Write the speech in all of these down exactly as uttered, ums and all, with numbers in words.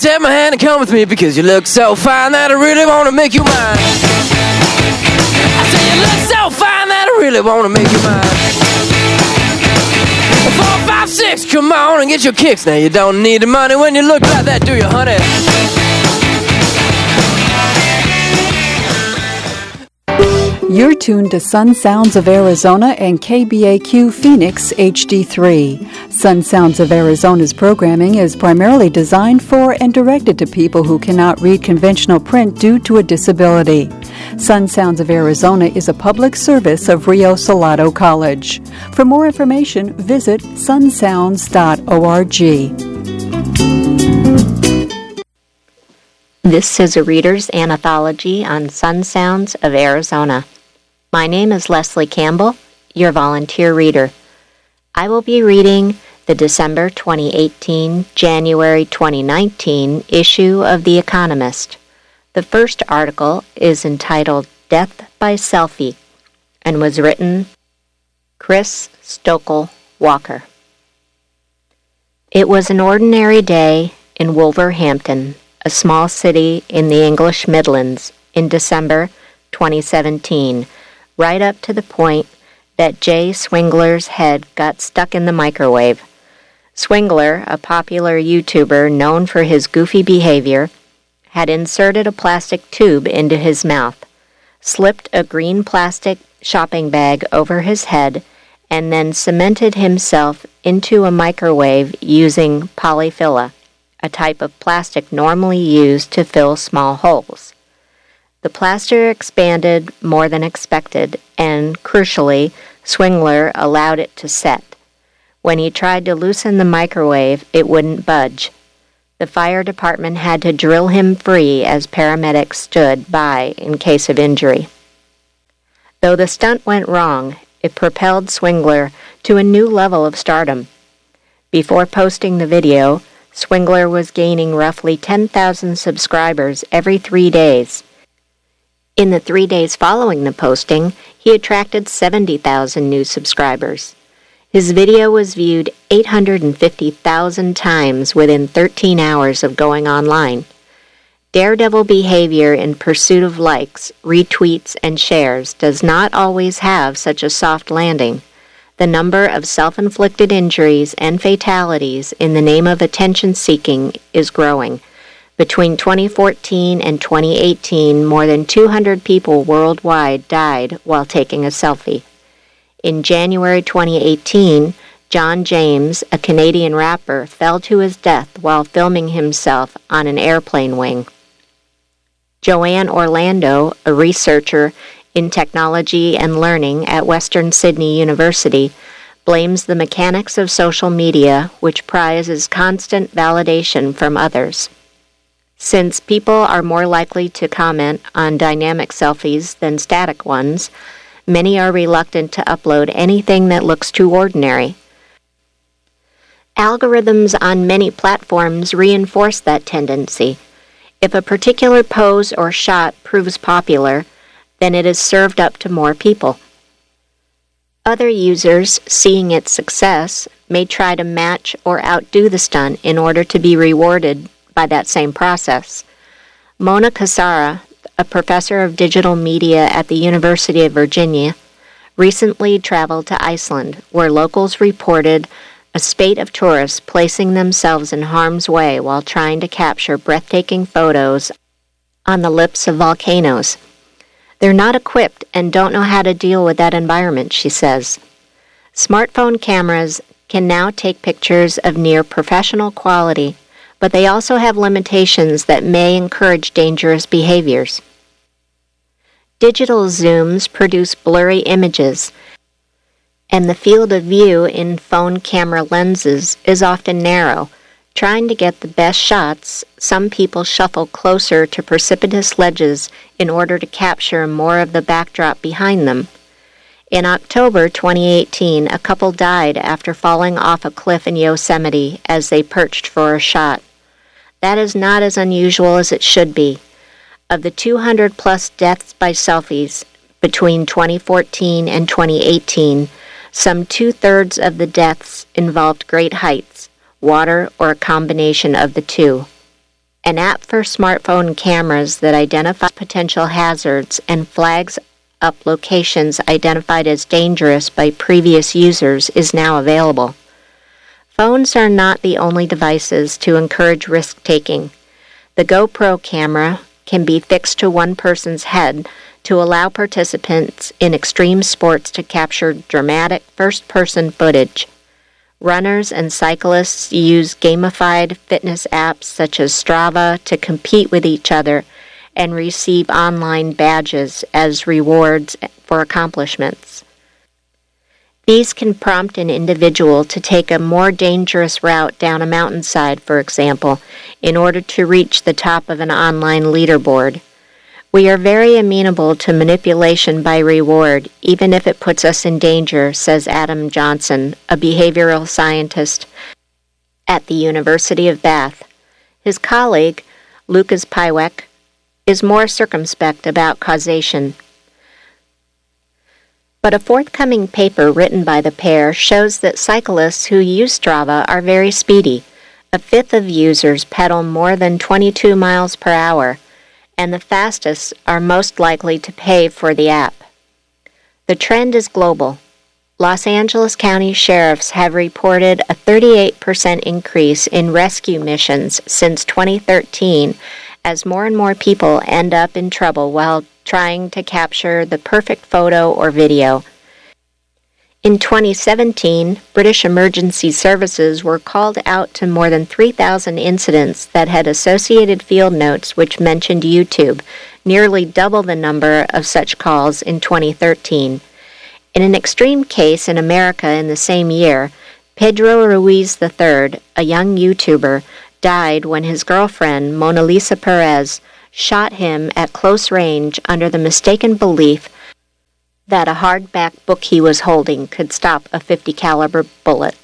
take my hand and come with me, because you look so fine that I really want to make you mine. I say you look so fine that I really want to make you mine. Four, five, six, come on and get your kicks. Now you don't need the money when you look like that, do you, honey? You're tuned to Sun Sounds of Arizona and K B A Q Phoenix H D three. Sun Sounds of Arizona's programming is primarily designed for and directed to people who cannot read conventional print due to a disability. Sun Sounds of Arizona is a public service of Rio Salado College. For more information, visit sun sounds dot org. This is a reader's anthology on Sun Sounds of Arizona. My name is Leslie Campbell, your volunteer reader. I will be reading the December twenty eighteen, January twenty nineteen issue of The Economist. The first article is entitled Death by Selfie and was written Chris Stokel Walker. It was an ordinary day in Wolverhampton, a small city in the English Midlands, in December twenty seventeen, right up to the point that Jay Swingler's head got stuck in the microwave. Swingler, a popular YouTuber known for his goofy behavior, had inserted a plastic tube into his mouth, slipped a green plastic shopping bag over his head, and then cemented himself into a microwave using polyfilla, a type of plastic normally used to fill small holes. The plaster expanded more than expected, and, crucially, Swingler allowed it to set. When he tried to loosen the microwave, it wouldn't budge. The fire department had to drill him free as paramedics stood by in case of injury. Though the stunt went wrong, it propelled Swingler to a new level of stardom. Before posting the video, Swingler was gaining roughly ten thousand subscribers every three days. In the three days following the posting, he attracted seventy thousand new subscribers. His video was viewed eight hundred fifty thousand times within thirteen hours of going online. Daredevil behavior in pursuit of likes, retweets, and shares does not always have such a soft landing. The number of self-inflicted injuries and fatalities in the name of attention-seeking is growing. Between twenty fourteen and twenty eighteen, more than two hundred people worldwide died while taking a selfie. In January twenty eighteen, John James, a Canadian rapper, fell to his death while filming himself on an airplane wing. Joanne Orlando, a researcher in technology and learning at Western Sydney University, blames the mechanics of social media, which prizes constant validation from others. Since people are more likely to comment on dynamic selfies than static ones, many are reluctant to upload anything that looks too ordinary. Algorithms on many platforms reinforce that tendency. If a particular pose or shot proves popular, then it is served up to more people. Other users, seeing its success, may try to match or outdo the stunt in order to be rewarded by that same process. Mona Casara, a professor of digital media at the University of Virginia, recently traveled to Iceland, where locals reported a spate of tourists placing themselves in harm's way while trying to capture breathtaking photos on the lips of volcanoes. They're not equipped and don't know how to deal with that environment, she says. Smartphone cameras can now take pictures of near professional quality, but they also have limitations that may encourage dangerous behaviors. Digital zooms produce blurry images, and the field of view in phone camera lenses is often narrow. Trying to get the best shots, some people shuffle closer to precipitous ledges in order to capture more of the backdrop behind them. In October twenty eighteen, a couple died after falling off a cliff in Yosemite as they perched for a shot. That is not as unusual as it should be. Of the two hundred plus deaths by selfies between twenty fourteen and twenty eighteen, some two-thirds of the deaths involved great heights, water, or a combination of the two. an app for smartphone cameras that identifies potential hazards and flags up locations identified as dangerous by previous users is now available. Phones are not the only devices to encourage risk-taking. The GoPro camera can be fixed to one person's head to allow participants in extreme sports to capture dramatic first-person footage. Runners and cyclists use gamified fitness apps such as Strava to compete with each other and receive online badges as rewards for accomplishments. These can prompt an individual to take a more dangerous route down a mountainside, for example, in order to reach the top of an online leaderboard. We are very amenable to manipulation by reward, even if it puts us in danger, says Adam Johnson, a behavioral scientist at the University of Bath. His colleague, Lucas Piwek, is more circumspect about causation. But a forthcoming paper written by the pair shows that cyclists who use Strava are very speedy. A fifth of users pedal more than twenty-two miles per hour, and the fastest are most likely to pay for the app. The trend is global. Los Angeles County sheriffs have reported a thirty-eight percent increase in rescue missions since twenty thirteen, as more and more people end up in trouble while trying to capture the perfect photo or video. In twenty seventeen, British emergency services were called out to more than three thousand incidents that had associated field notes which mentioned YouTube, nearly double the number of such calls in twenty thirteen. In an extreme case in America in the same year, Pedro Ruiz the third, a young YouTuber, died when his girlfriend, Mona Lisa Perez, shot him at close range under the mistaken belief that a hardback book he was holding could stop a fifty caliber bullet.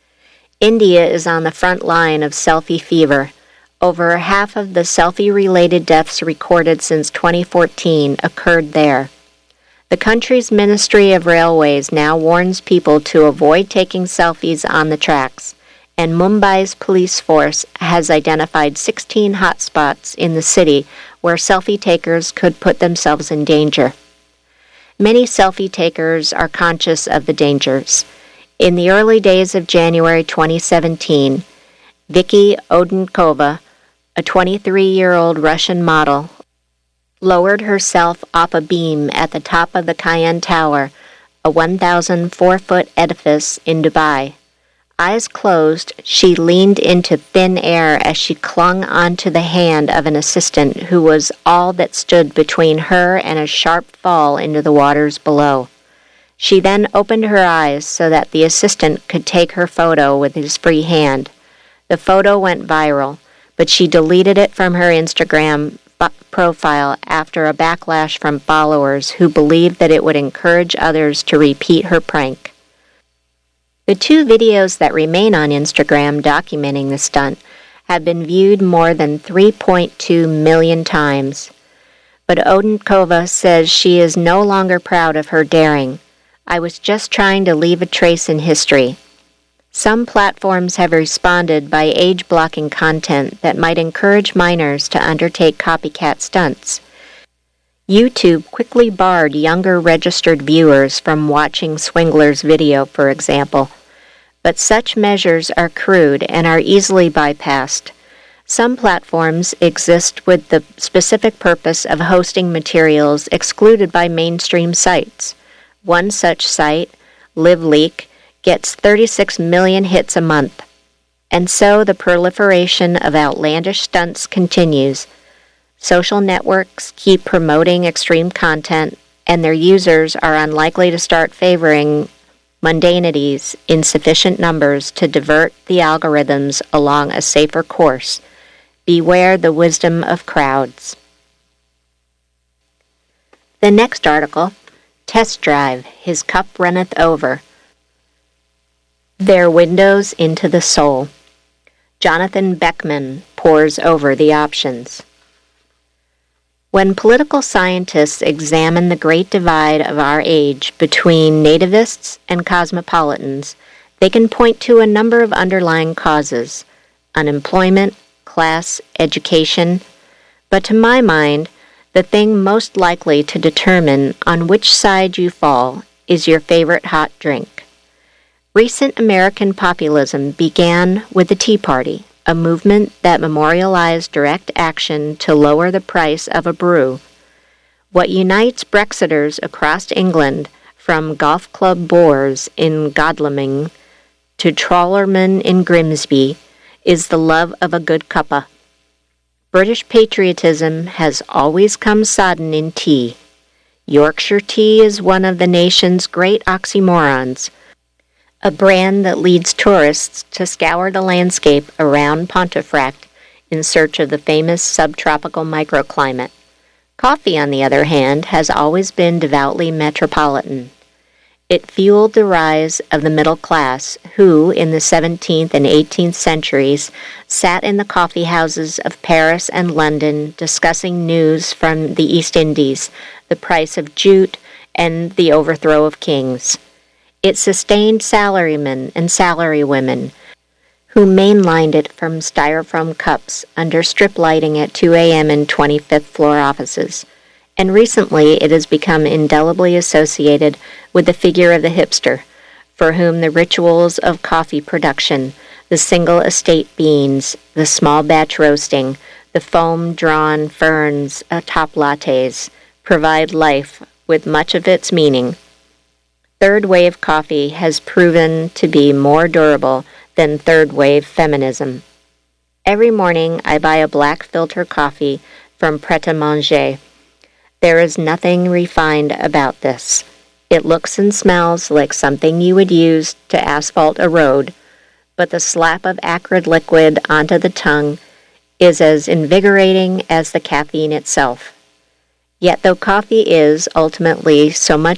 India is on the front line of selfie fever. Over half of the selfie-related deaths recorded since twenty fourteen occurred there. The country's Ministry of Railways now warns people to avoid taking selfies on the tracks, and Mumbai's police force has identified sixteen hotspots in the city where selfie takers could put themselves in danger. Many selfie takers are conscious of the dangers. In the early days of January twenty seventeen, Vicky Odenkova, a twenty-three-year-old Russian model, lowered herself off a beam at the top of the Cayenne Tower, a one thousand four foot edifice in Dubai. Eyes closed, she leaned into thin air as she clung onto the hand of an assistant who was all that stood between her and a sharp fall into the waters below. She then opened her eyes so that the assistant could take her photo with his free hand. The photo went viral, but she deleted it from her Instagram profile after a backlash from followers who believed that it would encourage others to repeat her prank. The two videos that remain on Instagram documenting the stunt have been viewed more than three point two million times. But Odenkova says she is no longer proud of her daring. I was just trying to leave a trace in history. Some platforms have responded by age-blocking content that might encourage minors to undertake copycat stunts. YouTube quickly barred younger registered viewers from watching Swingler's video, for example. But such measures are crude and are easily bypassed. Some platforms exist with the specific purpose of hosting materials excluded by mainstream sites. One such site, LiveLeak, gets thirty-six million hits a month. And so the proliferation of outlandish stunts continues. Social networks keep promoting extreme content, and their users are unlikely to start favoring mundanities in sufficient numbers to divert the algorithms along a safer course. Beware the wisdom of crowds. The next article, Test Drive, His Cup Runneth Over. Their Windows into the Soul. Jonathan Beckman pores over the options. When political scientists examine the great divide of our age between nativists and cosmopolitans, they can point to a number of underlying causes: unemployment, class education, but to my mind, the thing most likely to determine on which side you fall is your favorite hot drink. Recent American populism began with the Tea Party, a movement that memorialized direct action to lower the price of a brew. What unites Brexiters across England, from golf club bores in Godalming to trawlermen in Grimsby, is the love of a good cuppa. British patriotism has always come sodden in tea. Yorkshire tea is one of the nation's great oxymorons, a brand that leads tourists to scour the landscape around Pontefract in search of the famous subtropical microclimate. Coffee, on the other hand, has always been devoutly metropolitan. It fueled the rise of the middle class, who, in the seventeenth and eighteenth centuries, sat in the coffee houses of Paris and London discussing news from the East Indies, the price of jute, and the overthrow of kings. It sustained salarymen and salarywomen, who mainlined it from styrofoam cups under strip lighting at two a.m. in twenty-fifth floor offices. And recently it has become indelibly associated with the figure of the hipster, for whom the rituals of coffee production, the single estate beans, the small batch roasting, the foam-drawn ferns atop lattes, provide life with much of its meaning. Third wave coffee has proven to be more durable than third wave feminism. Every morning I buy a black filter coffee from Pret-a-Manger. There is nothing refined about this. It looks and smells like something you would use to asphalt a road, but the slap of acrid liquid onto the tongue is as invigorating as the caffeine itself. Yet though coffee is, ultimately, so much